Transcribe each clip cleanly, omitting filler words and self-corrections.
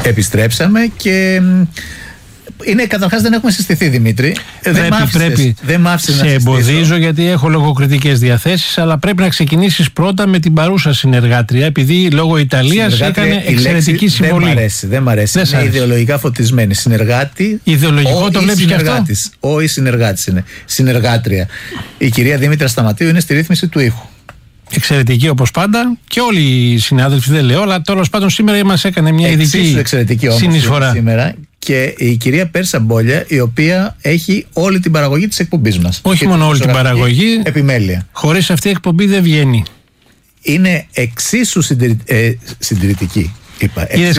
Επιστρέψαμε και καταρχάς δεν έχουμε συστηθεί, Δημήτρη. Δεν μ' άφησες να εμποδίζω γιατί έχω λογοκριτικές διαθέσεις, αλλά πρέπει να ξεκινήσεις πρώτα με την παρούσα συνεργάτρια, επειδή λόγω Ιταλίας έκανε εξαιρετική συμβολή. Δεν μ' αρέσει. Είναι ιδεολογικά φωτισμένη. Συνεργάτη. Ιδεολογικό το βλέπεις και αυτό. Όχι, συνεργάτης είναι. Συνεργάτρια. Η κυρία Δήμητρα Σταματίου είναι στη ρύθμιση του ήχου. Εξαιρετική όπως πάντα και όλοι οι συνάδελφοι, δεν λέω, αλλά τέλος πάντων σήμερα μας έκανε μια ειδική συνεισφορά. Σήμερα. Και η κυρία Πέρσα Μπόλια, η οποία έχει όλη την παραγωγή της εκπομπής μας. Όχι μόνο όλη την παραγωγή, επιμέλεια. Χωρίς αυτή η εκπομπή δεν βγαίνει. Είναι εξίσου συντηρητική. Είδες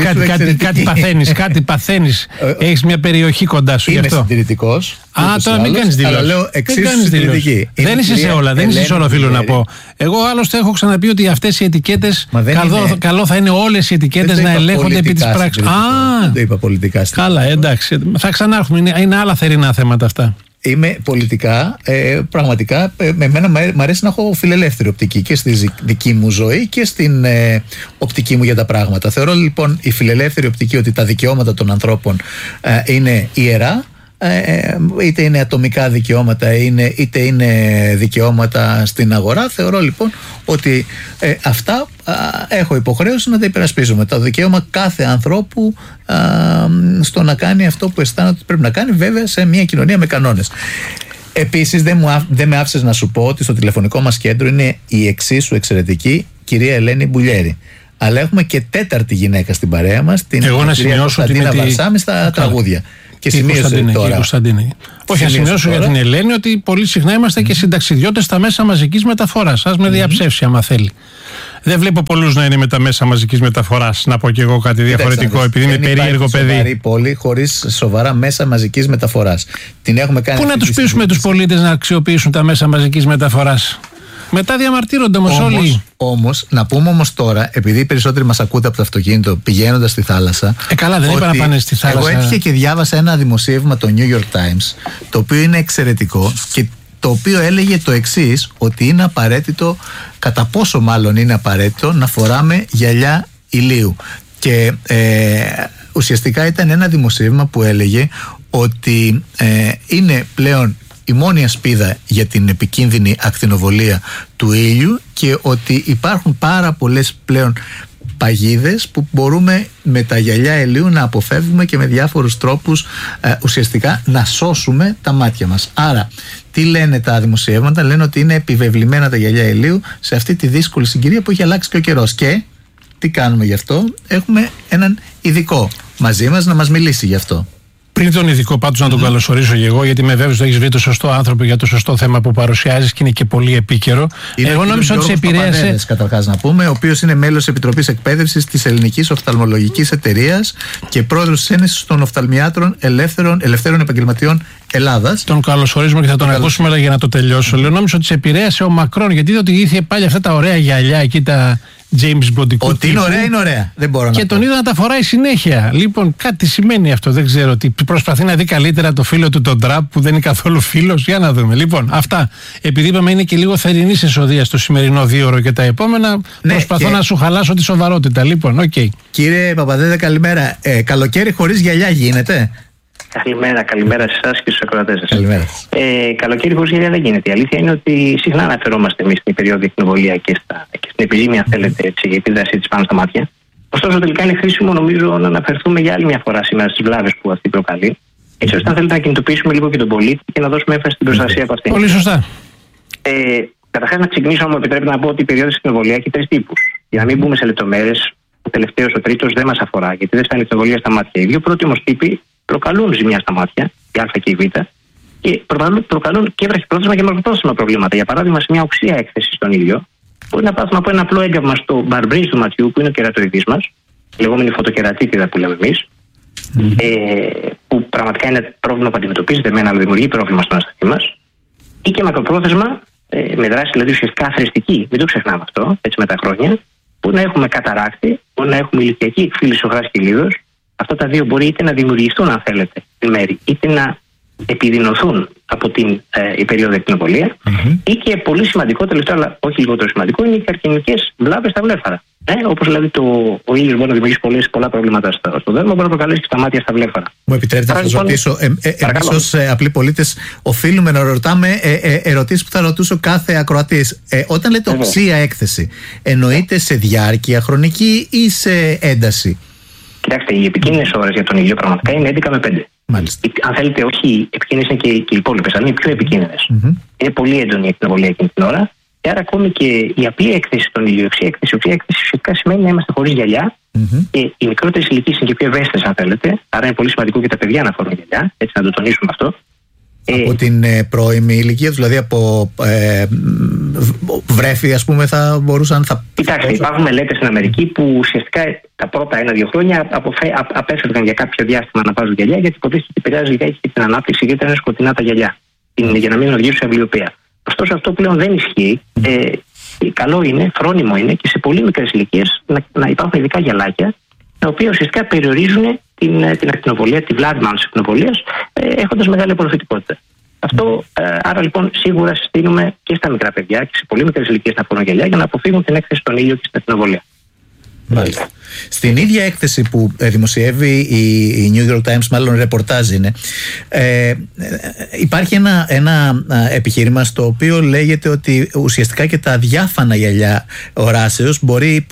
κάτι παθαίνεις. Έχεις μια περιοχή κοντά σου. Είμαι συντηρητικός. Τώρα μην κάνεις δηλώσεις. Αλλά λέω εξίσου συντηρητική. Δεν είσαι σε όλα, δεν είσαι σε όλα, οφείλω να πω. Εγώ άλλωστε έχω ξαναπεί ότι αυτές οι ετικέτες, καλό θα είναι όλες οι ετικέτες να ελέγχονται επί της πράξης. Δεν το είπα πολιτικά. Καλά, εντάξει. Θα ξανάρχουμε. Είναι άλλα θερινά θέματα αυτά. Είμαι πολιτικά, πραγματικά, εμένα μ' αρέσει να έχω φιλελεύθερη οπτική και στη δική μου ζωή και στην οπτική μου για τα πράγματα. Θεωρώ λοιπόν η φιλελεύθερη οπτική ότι τα δικαιώματα των ανθρώπων είναι ιερά, είτε είναι ατομικά δικαιώματα είτε είναι δικαιώματα στην αγορά. Θεωρώ λοιπόν ότι αυτά έχω υποχρέωση να τα υπερασπίζουμε. Το δικαίωμα κάθε ανθρώπου στο να κάνει αυτό που αισθάνεται ότι πρέπει να κάνει, βέβαια σε μια κοινωνία με κανόνες. Επίσης δεν με άφησες να σου πω ότι στο τηλεφωνικό μας κέντρο είναι η εξίσου εξαιρετική κυρία Ελένη Μπουλιέρη. Αλλά έχουμε και τέταρτη γυναίκα στην παρέα μας, την κυρία Κωνσταντίνα Βαρσάμη στα τραγούδια. Και σημείωσε τώρα. Όχι, να σημειώσω για την Ελένη ότι πολύ συχνά είμαστε και συνταξιδιώτες στα μέσα μαζικής μεταφοράς. Ας με διαψεύσει άμα θέλει. Δεν βλέπω πολλούς να είναι με τα μέσα μαζικής μεταφοράς. Να πω και εγώ κάτι διαφορετικό, επειδή είμαι περίεργο παιδί. Είναι σοβαρή πόλη χωρίς σοβαρά μέσα μαζικής μεταφοράς. Την έχουμε κάνει. Πού να τους πείσουμε τους πολίτες να αξιοποιήσουν τα μέσα μαζικής μεταφοράς? Μετά διαμαρτύρονται όμως όλοι. Όμως, να πούμε όμως τώρα, επειδή οι περισσότεροι μας ακούτε από το αυτοκίνητο πηγαίνοντας στη θάλασσα. Καλά, δεν είπα να πάνε στη θάλασσα. Εγώ έτυχε και διάβασα ένα δημοσίευμα το New York Times, το οποίο είναι εξαιρετικό και το οποίο έλεγε το εξής, ότι είναι απαραίτητο, κατά πόσο μάλλον είναι απαραίτητο, να φοράμε γυαλιά ηλίου. Και ουσιαστικά ήταν ένα δημοσίευμα που έλεγε ότι είναι πλέον η μόνη ασπίδα για την επικίνδυνη ακτινοβολία του ήλιου και ότι υπάρχουν πάρα πολλές πλέον παγίδες που μπορούμε με τα γυαλιά ηλίου να αποφεύγουμε και με διάφορους τρόπους ουσιαστικά να σώσουμε τα μάτια μας. Άρα, τι λένε τα δημοσιεύματα? Λένε ότι είναι επιβεβλημένα τα γυαλιά ηλίου σε αυτή τη δύσκολη συγκυρία που έχει αλλάξει και ο καιρός. Και τι κάνουμε γι' αυτό? Έχουμε έναν ειδικό μαζί μας να μας μιλήσει γι' αυτό. Πριν τον ειδικό πάντως να τον καλωσορίσω και εγώ, γιατί είμαι βέβαιος ότι έχεις βρει το σωστό άνθρωπο για το σωστό θέμα που παρουσιάζεις και είναι και πολύ επίκαιρο. Εγώ νόμιζα ότι σε επηρέασε. Καταρχάς να πούμε, ο οποίος είναι μέλος της Επιτροπής Εκπαίδευσης της Ελληνικής Οφθαλμολογικής Εταιρείας και πρόεδρος της Ένωσης των Οφθαλμιάτρων Ελευθέρων Επαγγελματιών Ελλάδας. Τον καλωσορίζουμε και θα τον ακούσουμε, αλλά για να το τελειώσω. Λέω, νόμιζα ότι σε επηρέασε ο Μακρόν, γιατί είδα ότι είχε πάλι αυτά τα ωραία γυαλιά εκεί, τα James Bond. Ότι είναι ωραία, είναι ωραία. Δεν μπορώ να και τον είδα να τα φοράει συνέχεια. Λοιπόν, κάτι σημαίνει αυτό. Δεν ξέρω. Ότι προσπαθεί να δει καλύτερα το φίλο του τον Τραμπ, που δεν είναι καθόλου φίλος. Για να δούμε. Λοιπόν, αυτά. Επειδή είπαμε είναι και λίγο θερινή εσοδεία στο σημερινό 2ωρο και τα επόμενα, προσπαθώ να σου χαλάσω τη σοβαρότητα. Λοιπόν, οκ. Κύριε Παπαδέδε, καλημέρα. Καλοκαίρι χωρίς γυαλιά γίνεται? Καλημέρα σε εσάς και στους ακροατές σας. Καλημέρα. Καλοκαίρι χωρίς γυαλιά δεν γίνεται. Η αλήθεια είναι ότι συχνά αναφερόμαστε εμείς στην περίοδο ακτινοβολία και στην επιδήμια, αν θέλετε, η επίδρασή της πάνω στα μάτια. Ωστόσο, τελικά είναι χρήσιμο, νομίζω, να αναφερθούμε για άλλη μια φορά σήμερα στις βλάβες που αυτή προκαλεί. Έτσι ώστε, αν θέλετε, να κινητοποιήσουμε λίγο και τον πολίτη και να δώσουμε έμφαση στην προστασία από αυτή. Πολύ σωστά. Καταρχάς, να ξεκινήσω, αν μου επιτρέπετε, να πω ότι η περίοδος ακτινοβολία έχει 3 τύπους. Για να μην μπούμε σε λεπτομέρειες, ο τελευταίος, ο τρίτος δεν μας αφορά, γιατί δεν φτάνει η ακτινοβολία στα μάτια. Οι 2 πρώτοι όμως τύποι προκαλούν ζημιά στα μάτια, η Α και η Β, και προκαλούν και βραχυπρόθεσμα και μακροπρόθεσμα προβλήματα. Για παράδειγμα, σε μια οξία έκθεση στον ήλιο, μπορεί να πάθουμε από ένα απλό έγκαυμα στο μπαρμπρίζ του ματιού, που είναι ο κερατοειδής μας, η λεγόμενη φωτοκερατίτιδα που λέμε εμείς, που πραγματικά είναι πρόβλημα που αντιμετωπίζεται μεν, αλλά δημιουργεί πρόβλημα στον ασθενή μας, ή και μακροπρόθεσμα, με δράση δηλαδή ουσιαστικά αθρηστική, μην το ξεχνάμε αυτό, έτσι με τα χρόνια, που να έχουμε καταράκτη, μπορεί να έχουμε ηλικιακή εκφύλιση οχράς κοιλίδος. Αυτά τα δύο μπορεί είτε να δημιουργηθούν, αν θέλετε, τη μέρη, είτε να επιδεινωθούν από την υπεριόδια ακτινοβολία, ή και πολύ σημαντικό τελευταίο, αλλά όχι λιγότερο σημαντικό, είναι οι καρκινικές βλάβες στα βλέφαρα. Όπως δηλαδή ο ήλιος μπορεί να δημιουργήσει πολλά προβλήματα στο δέρμα, μπορεί να προκαλέσει και στα μάτια, στα βλέφαρα. Μου επιτρέπετε να σας ρωτήσω, εμείς ως απλοί πολίτες οφείλουμε να ρωτάμε ερωτήσεις που θα ρωτούσε ο κάθε ακροατής. Όταν λέτε οξεία έκθεση, εννοείται σε διάρκεια χρονική ή σε ένταση? Κοιτάξτε, οι επικίνδυνες ώρες για τον ήλιο πραγματικά είναι 11 με 5. Μάλιστα. Αν θέλετε, όχι οι επικίνδυνες είναι και οι υπόλοιπες, αλλά είναι οι πιο επικίνδυνες. Είναι πολύ έντονη η ακτινοβολία εκείνη την ώρα. Και άρα ακόμη και η απλή έκθεση στον ήλιο, η οξεία έκθεση ουσιαστικά σημαίνει να είμαστε χωρίς γυαλιά. Και οι μικρότερες ηλικίες είναι και πιο ευαίσθητες, αν θέλετε. Άρα είναι πολύ σημαντικό και τα παιδιά να φορούν γυαλιά, έτσι να το τονίσουμε αυτό. Από την πρώιμη ηλικία, δηλαδή από βρέφη, ας πούμε, θα μπορούσαν. Κοιτάξτε, υπάρχουν μελέτες στην Αμερική που ουσιαστικά τα πρώτα 1-2 χρόνια απέφευγαν για κάποιο διάστημα να βάζουν γυαλιά, γιατί υποτίθεται ότι επηρεάζει και την ανάπτυξη, γιατί είναι σκοτεινά τα γυαλιά. Για να μην οδηγήσουν σε αμβλιοπία. Ωστόσο, αυτό πλέον δεν ισχύει. Καλό είναι, φρόνιμο είναι και σε πολύ μικρές ηλικίες να υπάρχουν ειδικά γυαλάκια, τα οποία ουσιαστικά περιορίζουν την ακτινοβολία, τη βλάβη μάλλον της ακτινοβολίας, έχοντας μεγάλη απορροφητικότητα. Αυτό, άρα λοιπόν, σίγουρα συστήνουμε και στα μικρά παιδιά και σε πολύ μικρές ηλικίες να φορούν γυαλιά για να αποφύγουν την έκθεση στον ήλιο και στην ακτινοβολία. Μάλιστα. Στην ίδια έκθεση που δημοσιεύει η New York Times, μάλλον ρεπορτάζ είναι, υπάρχει ένα επιχείρημα στο οποίο λέγεται ότι ουσιαστικά και τα διάφανα γυαλιά οράσεως μπορεί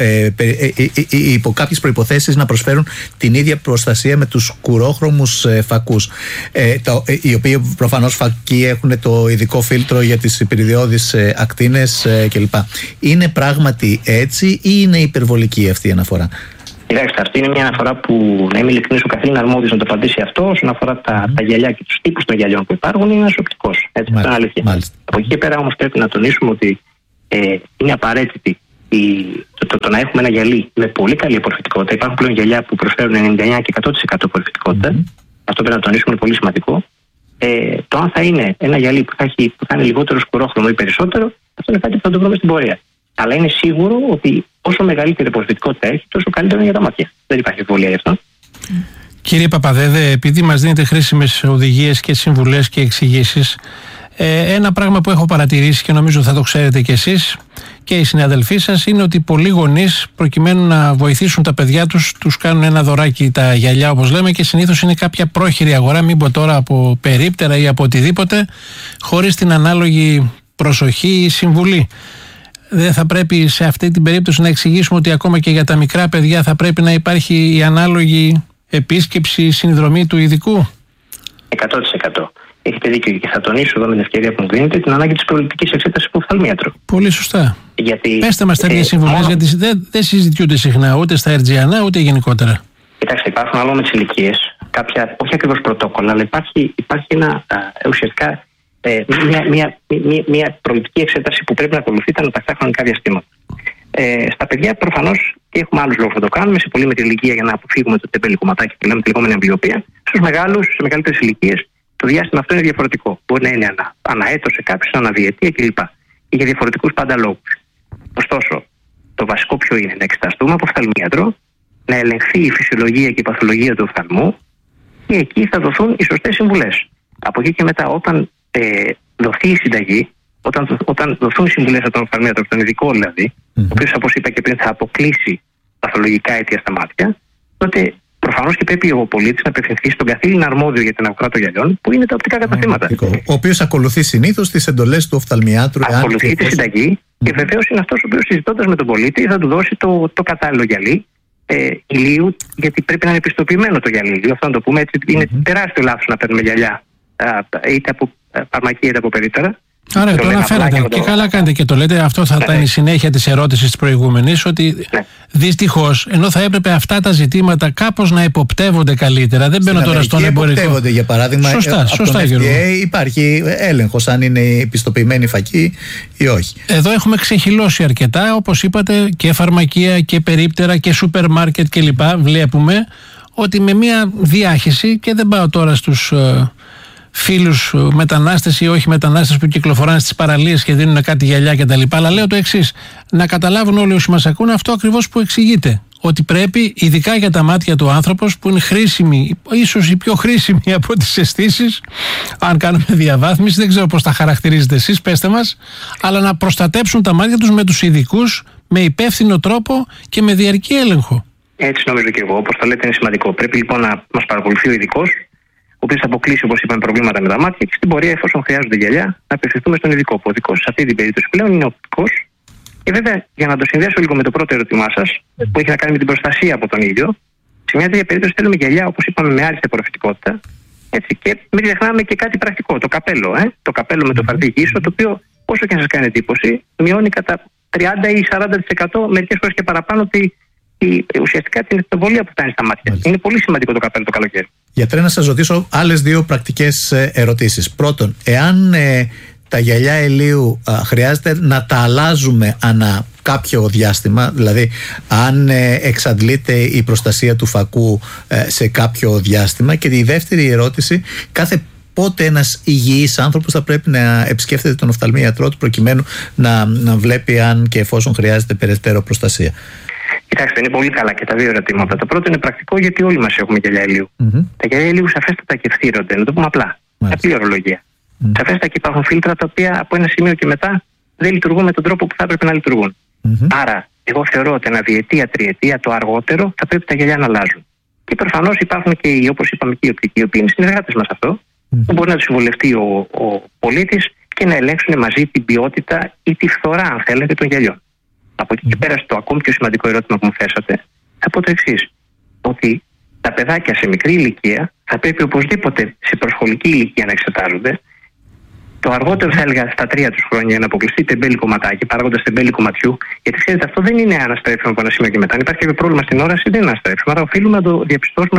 υπό κάποιες προϋποθέσεις να προσφέρουν την ίδια προστασία με τους σκουρόχρωμους φακούς, οι οποίοι προφανώς φακοί έχουν το ειδικό φίλτρο για τις υπηριδιώδεις ακτίνες κλπ. Είναι πράγματι έτσι ή είναι υπερβολική αυτή η αναφορά? Κοιτάξτε, αυτή είναι μια αναφορά που, να είμαι ειλικρινής, ο καθήλυνα αρμόδιος να το απαντήσει αυτό. Όσον αφορά τα γυαλιά και τους τύπους των γυαλιών που υπάρχουν, είναι ένας οπτικός. Έτσι, αυτό είναι αλήθεια. Από εκεί και πέρα όμως πρέπει να τονίσουμε ότι είναι απαραίτητη το να έχουμε ένα γυαλί με πολύ καλή απορροφητικότητα. Υπάρχουν πλέον γυαλιά που προσφέρουν 99% και 100% απορροφητικότητα. Αυτό πρέπει να τονίσουμε, είναι πολύ σημαντικό. Το αν θα είναι ένα γυαλί που θα είναι λιγότερο σκουρόχρωμο ή περισσότερο, αυτό είναι κάτι που θα το βρούμε στην πορεία. Αλλά είναι σίγουρο ότι όσο μεγαλύτερη απορροφητικότητα έχει, τόσο καλύτερο είναι για τα μάτια. Δεν υπάρχει αμφιβολία γι' αυτό. Κύριε Παπαδέδε, επειδή μας δίνετε χρήσιμες οδηγίες και συμβουλές και εξηγήσεις, ένα πράγμα που έχω παρατηρήσει και νομίζω θα το ξέρετε κι εσείς και οι συναδελφοί σας, είναι ότι πολλοί γονείς, προκειμένου να βοηθήσουν τα παιδιά τους κάνουν ένα δωράκι, τα γυαλιά όπως λέμε, και συνήθως είναι κάποια πρόχειρη αγορά, μην πω τώρα από περίπτερα ή από οτιδήποτε, χωρίς την ανάλογη προσοχή ή συμβουλή. Δεν θα πρέπει σε αυτή την περίπτωση να εξηγήσουμε ότι ακόμα και για τα μικρά παιδιά θα πρέπει να υπάρχει η ανάλογη επίσκεψη, συνδρομή του ειδικού? 100%. Έχετε δίκιο και θα τονίσω εδώ με την ευκαιρία που μου δίνετε την ανάγκη της προληπτικής εξέτασης από οφθαλμίατρο. Πολύ σωστά. Γιατί, πέστε μας τέτοιες συμβουλές, γιατί δεν συζητιούνται συχνά ούτε στα RGNA ούτε γενικότερα. Κοιτάξτε, υπάρχουν άλλο με τις ηλικίες κάποια, όχι ακριβώς πρωτόκολλα, αλλά υπάρχει ουσιαστικά μια προληπτική εξέταση που πρέπει να ακολουθείται ανά τακτά χρονικά διαστήματα. Στα παιδιά προφανώς και έχουμε άλλους λόγους να το κάνουμε, σε πολύ μικρή ηλικία για να αποφύγουμε το τεμπέλι κομματάκι που λέμε, τη λεγόμενη αμβλιοπία. Στους μεγάλους, σε μεγαλύτερες ηλικίες, το διάστημα αυτό είναι διαφορετικό. Μπορεί να είναι αναέτος σε κάποιους, αναδιετία κλπ. Και για διαφορετικούς πάντα λόγους. Ωστόσο, το βασικό ποιο είναι? Να εξεταστούμε από οφθαλμίατρο, να ελεγχθεί η φυσιολογία και η παθολογία του οφθαλμού και εκεί θα δοθούν οι σωστές συμβουλές. Από εκεί και μετά, όταν δοθεί η συνταγή, όταν δοθούν οι συμβουλές από τον οφθαλμίατρο, τον ειδικό δηλαδή, ο οποίος, όπως είπα και πριν, θα αποκλείσει παθολογικά αίτια στα μάτια, τότε προφανώς και πρέπει ο πολίτης να απευθυνθεί στον καθήλυνα αρμόδιο για την αγορά των γυαλιών, που είναι τα οπτικά καταστήματα. Ο οποίος ακολουθεί συνήθως τις εντολές του οφθαλμιάτρου. Ακολουθεί τη συνταγή και βεβαίως είναι αυτός ο οποίος, συζητώντας με τον πολίτη, θα του δώσει το κατάλληλο γυαλί ηλίου, γιατί πρέπει να είναι επιστοποιημένο το γυαλί ηλίου. Αυτό να το πούμε έτσι. Είναι τεράστιο λάθος να παίρνουμε γυαλιά είτε από φαρμακεία είτε από περίπτερα. Άρα το αναφέρατε και καλά κάνετε και το λέτε. Αυτό θα ήταν η συνέχεια της ερώτησης της προηγούμενης, ότι δυστυχώς, ενώ θα έπρεπε αυτά τα ζητήματα κάπως να υποπτεύονται καλύτερα, δεν μπαίνω τώρα στον εμπορικό. Υποπτεύονται, για παράδειγμα, σωστά, από τον FDA υπάρχει έλεγχος αν είναι επιστοποιημένη φακή ή όχι. Εδώ έχουμε ξεχυλώσει αρκετά, όπως είπατε, και φαρμακεία και περίπτερα και σούπερ μάρκετ κλπ. Βλέπουμε ότι με μια διάχυση, και δεν πάω τώρα στους φίλους μετανάστες ή όχι μετανάστες που κυκλοφοράνε στις παραλίες και δίνουν κάτι γυαλιά κτλ. Αλλά λέω το εξής, να καταλάβουν όλοι όσοι μας ακούν αυτό ακριβώς που εξηγείται. Ότι πρέπει, ειδικά για τα μάτια του άνθρωπος, που είναι χρήσιμη, ίσως η πιο χρήσιμη από τις αισθήσεις, αν κάνουμε διαβάθμιση, δεν ξέρω πώς τα χαρακτηρίζετε εσείς, πέστε μας, αλλά να προστατέψουν τα μάτια τους με τους ειδικούς, με υπεύθυνο τρόπο και με διαρκή έλεγχο. Έτσι νομίζω και εγώ. Όπως το λέτε, είναι σημαντικό. Πρέπει λοιπόν να μας παρακολουθεί ο ειδικός, ο οποίος θα αποκλείσει, όπως είπαμε, προβλήματα με τα μάτια και στην πορεία, εφόσον χρειάζονται γυαλιά, να απευθυνθούμε στον ειδικό. Ο ειδικός σε αυτή την περίπτωση πλέον είναι οπτικός. Και βέβαια, για να το συνδέσω λίγο με το πρώτο ερώτημά σας, που έχει να κάνει με την προστασία από τον ήλιο, σε μια τέτοια περίπτωση θέλουμε γυαλιά, όπως είπαμε, με άριστη απορροφητικότητα. Έτσι, και μην ξεχνάμε και κάτι πρακτικό, το καπέλο. Το καπέλο με το φαρδί γύσο, το οποίο, όσο και αν σας κάνει εντύπωση, μειώνει κατά 30 ή 40%, μερικές φορές και παραπάνω, ουσιαστικά την ακτινοβολία που φτάνει στα μάτια. Μάλιστα. Είναι πολύ σημαντικό το καπέλο το καλοκαίρι. Γιατρέ, να σας ρωτήσω άλλες δύο πρακτικές ερωτήσεις. Πρώτον, εάν τα γυαλιά ηλίου χρειάζεται να τα αλλάζουμε ανά κάποιο διάστημα, δηλαδή αν εξαντλείται η προστασία του φακού σε κάποιο διάστημα. Και η δεύτερη ερώτηση, κάθε πότε ένας υγιής άνθρωπος θα πρέπει να επισκέφτεται τον οφθαλμίατρό του προκειμένου να βλέπει αν και εφόσον χρειάζεται περαιτέρω προστασία? Κοιτάξτε, είναι πολύ καλά και τα δύο ερωτήματα. Το πρώτο είναι πρακτικό, γιατί όλοι μας έχουμε γυαλιά ηλίου. Τα γυαλιά ηλίου σαφέστατα και ευθύρονται, να το πούμε απλά. Απλή ορολογία. Σαφέστατα και υπάρχουν φίλτρα τα οποία από ένα σημείο και μετά δεν λειτουργούν με τον τρόπο που θα έπρεπε να λειτουργούν. Άρα, εγώ θεωρώ ότι ένα διετία, τριετία, το αργότερο, θα πρέπει τα γυαλιά να αλλάζουν. Και προφανώς υπάρχουν και, όπως είπαμε, και οι οπτικοί, οι οποίοι είναι συνεργάτες μας αυτό, που μπορεί να του συμβουλευτεί ο πολίτης και να ελέγξουν μαζί την ποιότητα ή τη φθορά, αν θέλετε, των γυαλιών. Από εκεί και πέρα, στο ακόμη πιο σημαντικό ερώτημα που μου θέσατε, θα πω το εξής: ότι τα παιδάκια σε μικρή ηλικία θα πρέπει οπωσδήποτε σε προσχολική ηλικία να εξετάζονται. Το αργότερο, θα έλεγα, στα 3 τους χρόνια, να αποκλειστεί τεμπέλη κομματάκι, παράγοντας τεμπέλη κομματιού, γιατί ξέρετε, αυτό δεν είναι αναστρέψιμο από ένα σημείο και μετά. Αν υπάρχει κάποιο πρόβλημα στην όραση, δεν είναι αναστρέψιμο. Άρα, οφείλουμε να το διαπιστώσουμε,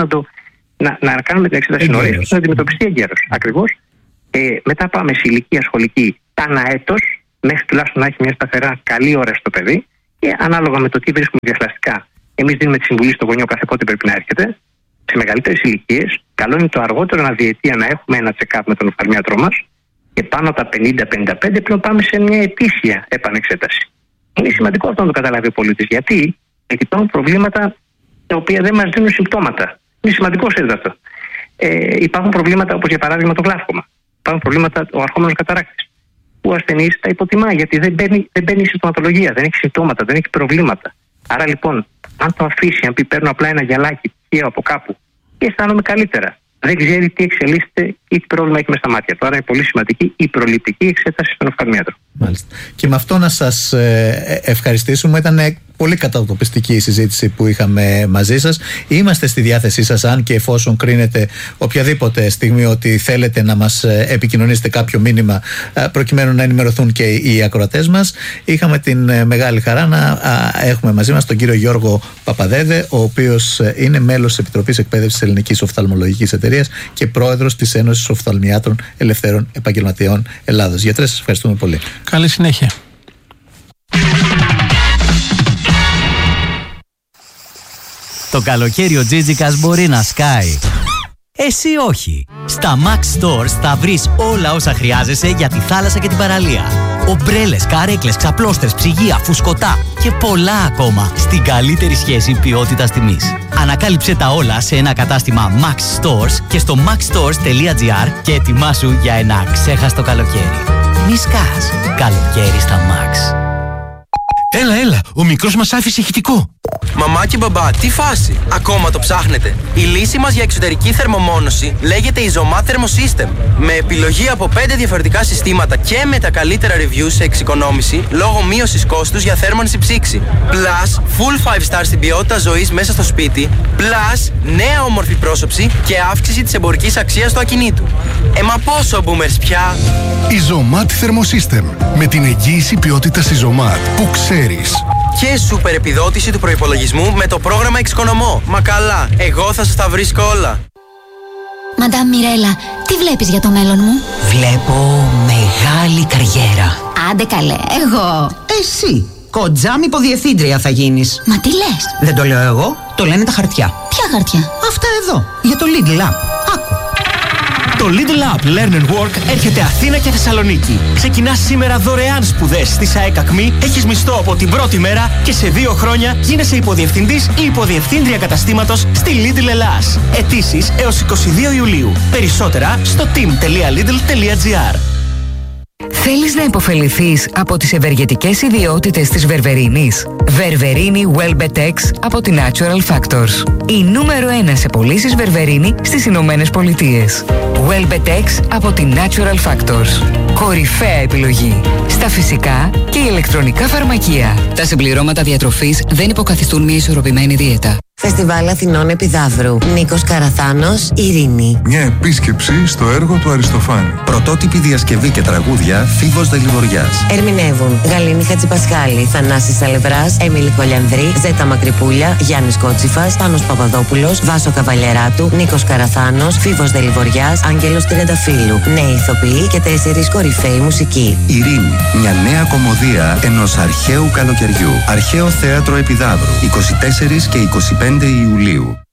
να κάνουμε την εξέταση νωρίς, να αντιμετωπιστεί εγκαίρως. Ακριβώς. Μετά πάμε σε ηλικία σχολική ανά έτος, μέχρι τουλάχιστον να έχει μια σταθερά καλή ώρα στο παιδί, και ανάλογα με το τι βρίσκουμε διαθλαστικά, εμείς δίνουμε τη συμβουλή στο γονιό κάθε πότε πρέπει να έρχεται. Σε μεγαλύτερες ηλικίες, καλό είναι το αργότερο ένα διετία να έχουμε ένα check-up με τον οφθαλμίατρό μας, και πάνω από τα 50-55 πλέον πάμε σε μια ετήσια επανεξέταση. Είναι σημαντικό αυτό να το καταλάβει ο πολίτης. Γιατί υπάρχουν προβλήματα τα οποία δεν μας δίνουν συμπτώματα. Είναι σημαντικό, ξέρετε αυτό. Υπάρχουν προβλήματα όπως για παράδειγμα το γλάφκομα. Υπάρχουν προβλήματα ο αρχόμενος καταράκτης, που ο ασθενής τα υποτιμά γιατί δεν μπαίνει η συμπτωματολογία, δεν έχει συμπτώματα, δεν έχει προβλήματα. Άρα λοιπόν, αν το αφήσει, αν πει παίρνω απλά ένα γυαλάκι τυχαίο από κάπου και αισθάνομαι καλύτερα, δεν ξέρει τι εξελίσσεται ή τι πρόβλημα έχει μες στα μάτια. Τώρα είναι πολύ σημαντική η προληπτική εξέταση στον οφθαλμίατρο. Μάλιστα. Και με αυτό να σας ευχαριστήσουμε. Ήταν πολύ κατατοπιστική η συζήτηση που είχαμε μαζί σας. Είμαστε στη διάθεσή σας, αν και εφόσον κρίνετε οποιαδήποτε στιγμή ότι θέλετε να μας επικοινωνήσετε κάποιο μήνυμα προκειμένου να ενημερωθούν και οι ακροατές μας. Είχαμε την μεγάλη χαρά να έχουμε μαζί μας τον κύριο Γιώργο Παπαδέδε, ο οποίος είναι μέλος της Επιτροπής Εκπαίδευσης Ελληνικής Οφθαλμολογικής Εταιρείας και πρόεδρος της Ένωσης Οφθαλμιάτρων Ελευθέρων Επαγγελματιών Ελλάδος. Γιατρέ, σας ευχαριστούμε πολύ. Καλή συνέχεια. Το καλοκαίρι ο Τζίτζικας μπορεί να σκάει. Εσύ όχι. Στα Max Stores θα βρεις όλα όσα χρειάζεσαι για τη θάλασσα και την παραλία. Ομπρέλες, καρέκλες, ξαπλώστρες, ψυγεία, φουσκωτά και πολλά ακόμα στην καλύτερη σχέση ποιότητας τιμής. Ανακάλυψε τα όλα σε ένα κατάστημα Max Stores και στο maxstores.gr και ετοιμάσου για ένα ξέχαστο καλοκαίρι. Μη σκάς. Καλοκαίρι στα Max. Έλα, ο μικρός μας άφησε ηχητικό. Μαμά και μπαμπά, τι φάση, ακόμα το ψάχνετε? Η λύση μας για εξωτερική θερμομόνωση λέγεται Isomat Thermosystem. Με επιλογή από 5 διαφορετικά συστήματα και με τα καλύτερα reviews σε εξοικονόμηση λόγω μείωσης κόστους για θέρμανση ψήξη. Plus, full 5 star στην ποιότητα ζωής μέσα στο σπίτι. Plus, νέα όμορφη πρόσωψη και αύξηση της εμπορικής αξίας του ακινήτου. Μα πόσο boomers πια? Isomat Thermosystem. Με την εγγύηση ποιότητας Isomat που ξέρεις. Και σούπερ επιδότηση του προϋπολογισμού με το πρόγραμμα Εξοικονομώ. Μα καλά, εγώ θα σας τα βρίσκω όλα. Μαντάμ Μιρέλα, τι βλέπεις για το μέλλον μου? Βλέπω μεγάλη καριέρα. Άντε καλέ, εγώ. Εσύ, κοντζάμ υποδιευθύντρια θα γίνεις. Μα τι λες? Δεν το λέω εγώ, το λένε τα χαρτιά. Ποια χαρτιά? Αυτά εδώ, για το Lidl App. Άκου. Το Lidl App Learn and Work έρχεται Αθήνα και Θεσσαλονίκη. Ξεκινάς σήμερα δωρεάν σπουδές στη ΣΑΕΚ ΑΚΜΗ, έχεις μισθό από την πρώτη μέρα και σε 2 χρόνια γίνεσαι υποδιευθυντής ή υποδιευθύντρια καταστήματος στη Lidl Ελλάς. Αιτήσεις έως 22 Ιουλίου. Περισσότερα στο team.lidl.gr. Θέλεις να υποφεληθείς από τις ευεργετικές ιδιότητες της βερβερίνης? Βερβερίνη Welbetex από τη Natural Factors. Η νούμερο 1 σε πωλήσεις βερβερίνη στις Ηνωμένες Πολιτείες. Welbetex από τη Natural Factors. Κορυφαία επιλογή στα φυσικά και ηλεκτρονικά φαρμακεία. Τα συμπληρώματα διατροφής δεν υποκαθιστούν μια ισορροπημένη δίαιτα. Φεστιβάλ Αθηνών Επιδαύρου. Νίκος Καραθάνος, Ειρήνη. Μια επίσκεψη στο έργο του Αριστοφάνη. Πρωτότυπη διασκευή και τραγούδια Φίβος Δελιβοριάς. Ερμηνεύουν Γαλήνη Χατζηπασχάλη, Θανάσης Αλευράς, Έμιλη Κολιανδρή, Ζέτα Μακρυπούλια, Γιάννης Κότσιφας, Πάνος Παπαδόπουλος, Βάσο Καβαλιεράτου, Νίκος Καραθάνος, Φίβος Δελιβοριάς, Άγγελος Τριανταφύλου. Νέοι ηθοποιοί και 4 κορυφαίοι μουσικοί. Ειρήνη. Μια νέα κομμωδία ενός αρχαίου καλοκαιριού. Αρχαίο Θέατρο Επιδαύρου. 24 και 25 Ιουλίου.